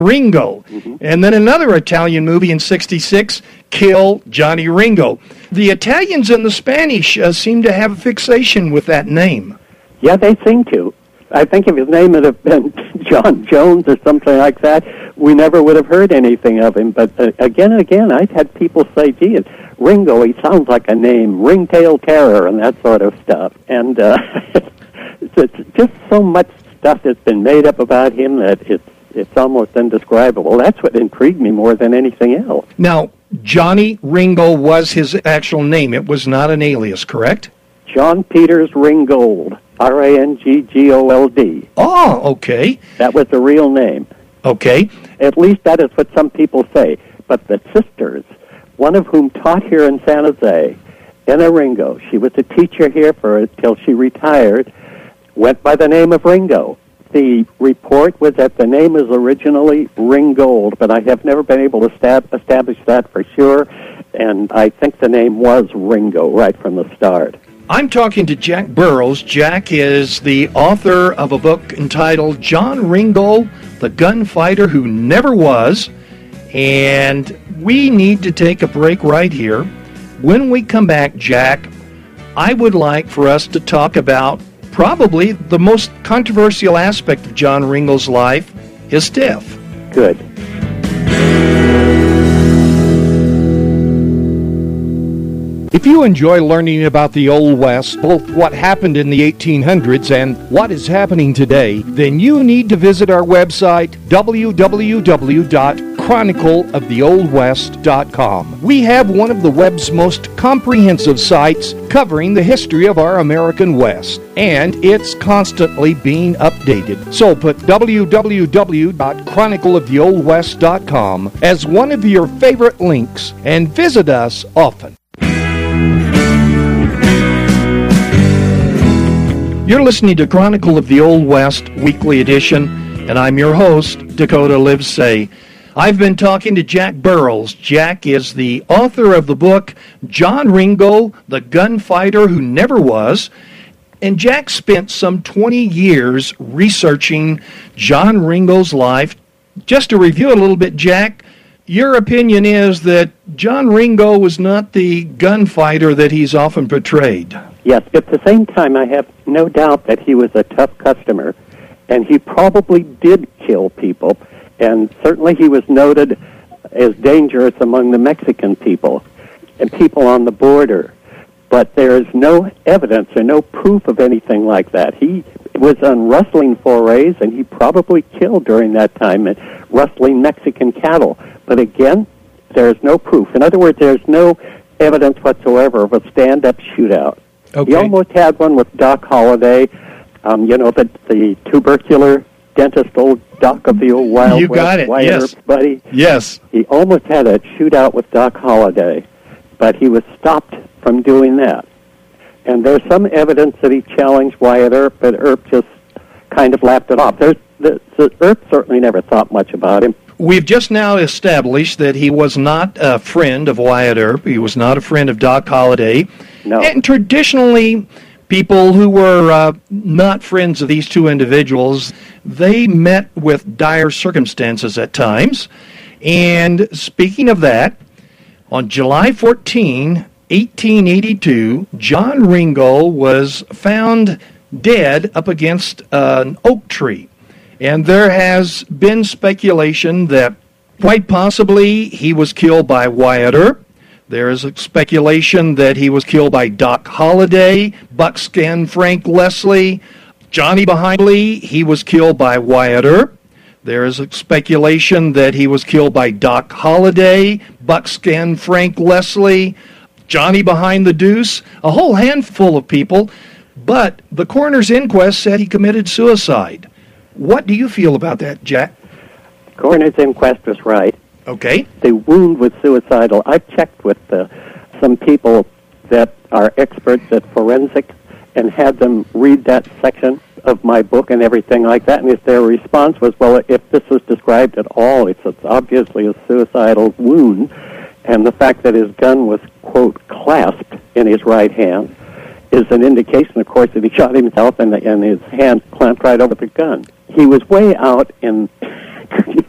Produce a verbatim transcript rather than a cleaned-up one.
Ringo. Mm-hmm. And then another Italian movie in sixty-six, Kill Johnny Ringo. The Italians and the Spanish uh, seem to have a fixation with that name. Yeah, they seem to. I think if his name had have been John Jones or something like that, we never would have heard anything of him. But uh, again and again, I've had people say, gee, Ringo, he sounds like a name, Ringtail Terror and that sort of stuff. And uh, it's, it's just so much stuff that's been made up about him that it's, it's almost indescribable. That's what intrigued me more than anything else. Now, Johnny Ringo was his actual name. It was not an alias, correct? John Peters Ringgold. R A N G G O L D. Oh, okay. That was the real name. Okay. At least that is what some people say. But the sisters, one of whom taught here in San Jose, Enna Ringo, she was a teacher here for until she retired, went by the name of Ringo. The report was that the name was originally Ringgold, but I have never been able to stab- establish that for sure, and I think the name was Ringo right from the start. I'm talking to Jack Burrows. Jack is the author of a book entitled John Ringo, the Gunfighter Who Never Was. And we need to take a break right here. When we come back, Jack, I would like for us to talk about probably the most controversial aspect of John Ringo's life, his death. Good. If you enjoy learning about the Old West, both what happened in the eighteen hundreds and what is happening today, then you need to visit our website, w w w dot chronicle of the old west dot com. We have one of the web's most comprehensive sites covering the history of our American West, and it's constantly being updated. So put w w w dot chronicle of the old west dot com as one of your favorite links and visit us often. You're listening to Chronicle of the Old West Weekly Edition, and I'm your host, Dakota Livesay. I've been talking to Jack Burrows. Jack is the author of the book, John Ringo, the Gunfighter Who Never Was, and Jack spent some twenty years researching John Ringo's life. Just to review a little bit, Jack, your opinion is that John Ringo was not the gunfighter that he's often portrayed. Yes, at the same time, I have no doubt that he was a tough customer, and he probably did kill people, and certainly he was noted as dangerous among the Mexican people and people on the border. But there is no evidence or no proof of anything like that. He was on rustling forays, and he probably killed during that time rustling Mexican cattle. But again, there is no proof. In other words, there's no evidence whatsoever of a stand-up shootout. Okay. He almost had one with Doc Holliday, um, you know, the, the tubercular dentist, old Doc of the old Wild you West, got it. Wyatt Yes. Earp buddy. Yes. He almost had a shootout with Doc Holliday, but he was stopped from doing that. And there's some evidence that he challenged Wyatt Earp, but Earp just kind of laughed it off. There's, the, the, Earp certainly never thought much about him. We've just now established that he was not a friend of Wyatt Earp. He was not a friend of Doc Holliday. No. And traditionally, people who were uh, not friends of these two individuals, they met with dire circumstances at times. And speaking of that, on July fourteenth, eighteen eighty-two, John Ringo was found dead up against uh, an oak tree. And there has been speculation that quite possibly he was killed by Wyatt Earp. There is a speculation that he was killed by Doc Holliday, Buckskin Frank Leslie, Johnny Behind Lee. He was killed by Wyatt Earp. There is a speculation that he was killed by Doc Holliday, Buckskin Frank Leslie, Johnny Behind the Deuce, a whole handful of people. But the coroner's inquest said he committed suicide. What do you feel about that, Jack? Coroner's inquest was right. Okay. The wound was suicidal. I've checked with uh, some people that are experts at forensics and had them read that section of my book and everything like that, and if their response was, well, if this was described at all, it's, it's obviously a suicidal wound, and the fact that his gun was, quote, clasped in his right hand is an indication, of course, that he shot himself and, and his hand clamped right over the gun. He was way out in